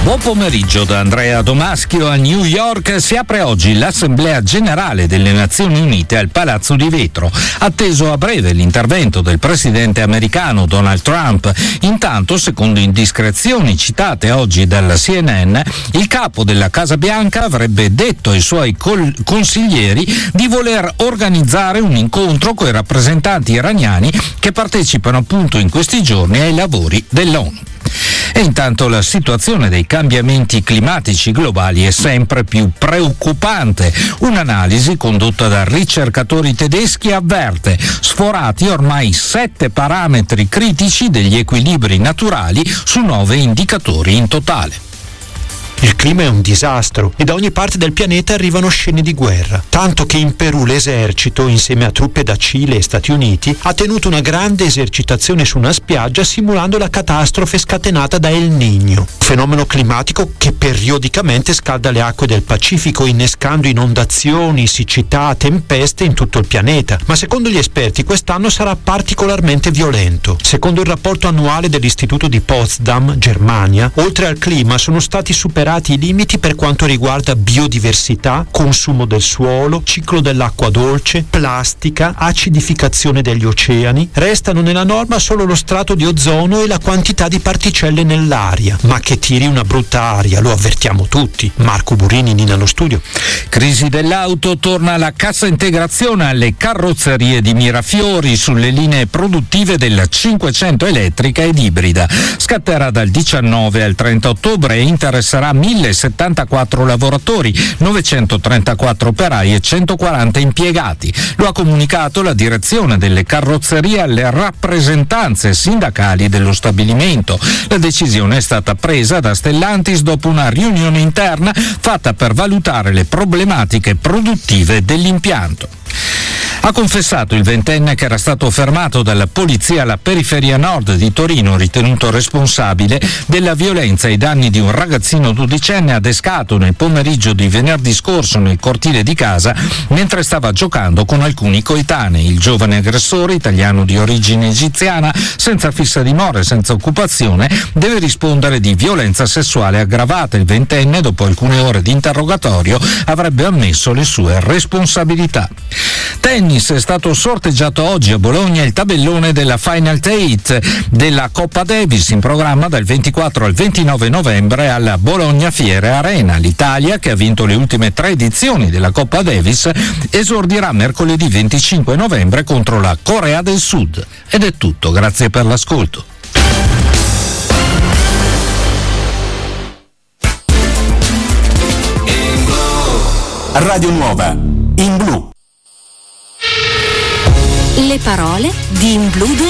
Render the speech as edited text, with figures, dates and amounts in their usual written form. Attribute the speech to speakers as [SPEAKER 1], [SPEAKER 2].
[SPEAKER 1] Buon pomeriggio da Andrea Domaschio. A New York si apre oggi l'Assemblea Generale delle Nazioni Unite al Palazzo di Vetro. Atteso a breve l'intervento del presidente americano Donald Trump. Intanto, secondo indiscrezioni citate oggi dalla CNN, il capo della Casa Bianca avrebbe detto ai suoi consiglieri di voler organizzare un incontro con i rappresentanti iraniani che partecipano appunto in questi giorni ai lavori dell'ONU. E intanto la situazione dei cambiamenti climatici globali è sempre più preoccupante. Un'analisi condotta da ricercatori tedeschi avverte sforati ormai 7 parametri critici degli equilibri naturali su 9 indicatori in totale.
[SPEAKER 2] Il clima è un disastro e da ogni parte del pianeta arrivano scene di guerra, tanto che in Perù l'esercito, insieme a truppe da Cile e Stati Uniti, ha tenuto una grande esercitazione su una spiaggia simulando la catastrofe scatenata da El Niño, un fenomeno climatico che periodicamente scalda le acque del Pacifico innescando inondazioni, siccità, tempeste in tutto il pianeta, ma secondo gli esperti quest'anno sarà particolarmente violento. Secondo il rapporto annuale dell'Istituto di Potsdam, Germania, oltre al clima sono stati superati i limiti per quanto riguarda biodiversità, consumo del suolo, ciclo dell'acqua dolce, plastica, acidificazione degli oceani. Restano nella norma solo lo strato di ozono e la quantità di particelle nell'aria. Ma che tiri una brutta aria, lo avvertiamo tutti. Marco Burini, Nina allo studio.
[SPEAKER 1] Crisi dell'auto, torna la cassa integrazione alle carrozzerie di Mirafiori sulle linee produttive della 500 elettrica ed ibrida. Scatterà dal 19 al 30 ottobre e interesserà 1074 lavoratori, 934 operai e 140 impiegati. Lo ha comunicato la direzione delle carrozzerie alle rappresentanze sindacali dello stabilimento. La decisione è stata presa da Stellantis dopo una riunione interna fatta per valutare le problematiche produttive dell'impianto. Ha confessato il ventenne che era stato fermato dalla polizia alla periferia nord di Torino, ritenuto responsabile della violenza ai danni di un ragazzino dodicenne adescato nel pomeriggio di venerdì scorso nel cortile di casa mentre stava giocando con alcuni coetanei. Il giovane aggressore, italiano di origine egiziana, senza fissa dimora e senza occupazione, deve rispondere di violenza sessuale aggravata. Il ventenne, dopo alcune ore di interrogatorio, avrebbe ammesso le sue responsabilità. Tennis, è stato sorteggiato oggi a Bologna il tabellone della Final 8 della Coppa Davis in programma dal 24 al 29 novembre alla Bologna Fiere Arena. L'Italia, che ha vinto le ultime 3 edizioni della Coppa Davis, esordirà mercoledì 25 novembre contro la Corea del Sud. Ed è tutto, grazie per l'ascolto.
[SPEAKER 3] Radio Nuova, in blu.
[SPEAKER 4] Le parole di In Blu 2000.